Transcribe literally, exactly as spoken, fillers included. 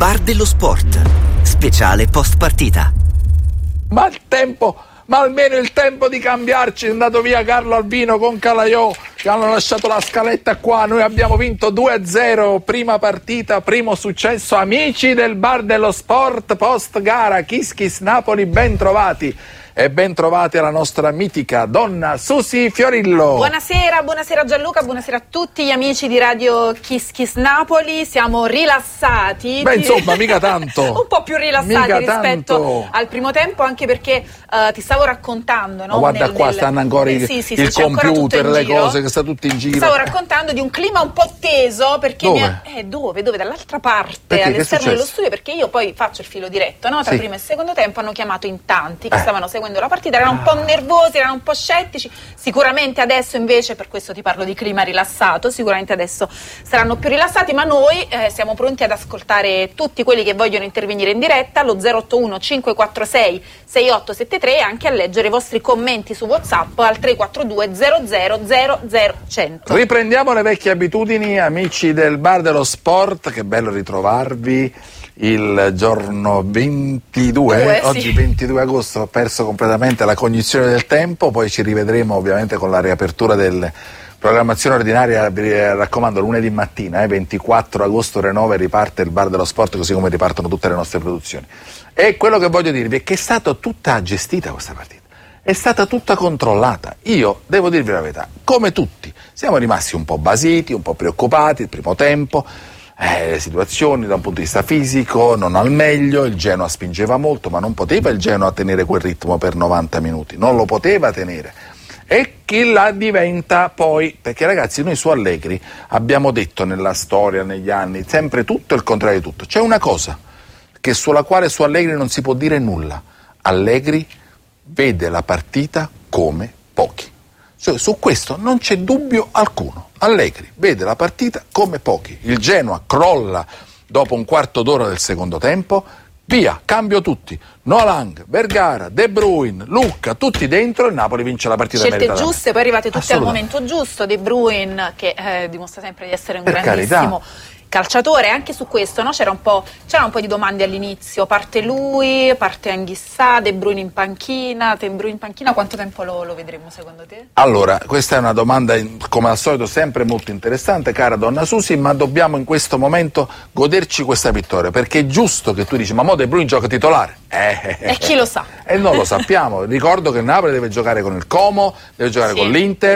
Bar dello Sport, speciale post partita. Ma il tempo, ma almeno il tempo di cambiarci. È andato via Carlo Albino con Calaiò, che hanno lasciato la scaletta qua. Noi abbiamo vinto due a zero, prima partita, primo successo. Amici del Bar dello Sport post gara, Kiss Kiss Napoli, ben trovati. E ben trovati alla nostra mitica donna Susi Fiorillo. Buonasera, buonasera Gianluca, buonasera a tutti gli amici di Radio Kiss Kiss Napoli. Siamo rilassati. Beh, insomma, mica tanto. Un po' più rilassati mica rispetto tanto. al primo tempo, anche perché uh, ti stavo raccontando, no? Ma guarda nel, qua, nel... stanno ancora eh, il, sì, sì, il sì, computer, le giro. cose, che sta tutto in giro. Stavo raccontando di un clima un po' teso, perché dove? Mi ha... eh, dove? Dove? Dall'altra parte, perché? all'esterno dello studio, perché io poi faccio il filo diretto, no? Tra sì. primo e secondo tempo hanno chiamato in tanti che eh. stavano seguendo la partita, erano un po' nervosi, erano un po' scettici. Sicuramente adesso invece, per questo ti parlo di clima rilassato, sicuramente adesso saranno più rilassati, ma noi eh, siamo pronti ad ascoltare tutti quelli che vogliono intervenire in diretta allo zero otto uno cinque quattro sei sei otto sette tre e anche a leggere i vostri commenti su WhatsApp al tre quattro due zero zero zero zero cento. Riprendiamo le vecchie abitudini, amici del Bar dello Sport, che bello ritrovarvi. Il giorno ventidue, Due, oggi sì. ventidue agosto, ho perso completamente la cognizione del tempo, poi ci rivedremo ovviamente con la riapertura delle programmazione ordinaria, vi raccomando, lunedì mattina, eh, ventiquattro agosto ore nove riparte il Bar dello Sport, così come ripartono tutte le nostre produzioni. E quello che voglio dirvi è che è stata tutta gestita questa partita, è stata tutta controllata. Io devo dirvi la verità, come tutti, siamo rimasti un po' basiti, un po' preoccupati il primo tempo. Eh, le situazioni da un punto di vista fisico non al meglio, il Genoa spingeva molto, ma non poteva il Genoa tenere quel ritmo per novanta minuti, non lo poteva tenere. E chi la diventa poi, perché ragazzi, noi su Allegri abbiamo detto nella storia, negli anni, sempre tutto il contrario di tutto. C'è una cosa che sulla quale su Allegri non si può dire nulla: Allegri vede la partita come pochi. Cioè, su questo non c'è dubbio alcuno. Allegri vede la partita come pochi. Il Genoa crolla dopo un quarto d'ora del secondo tempo, via, cambio tutti. Nolang, Vergara, De Bruyne, Lucca, tutti dentro, il Napoli vince la partita. Scelte giuste, poi arrivate tutti al momento giusto. De Bruyne, che eh, dimostra sempre di essere un per grandissimo carità. calciatore. Anche su questo, no? C'era un po', c'era un po' di domande all'inizio. Parte lui, parte Anghissà, De Bruyne in panchina. De Bruyne in panchina, quanto tempo lo, lo vedremo secondo te? Allora, questa è una domanda come al solito sempre molto interessante, cara donna Susi, ma dobbiamo in questo momento goderci questa vittoria, perché è giusto che tu dici: ma mo De Bruyne gioca titolare. Eh, e chi lo sa? E non lo sappiamo. Ricordo che il Napoli deve giocare con il Como, deve giocare sì. con l'Inter.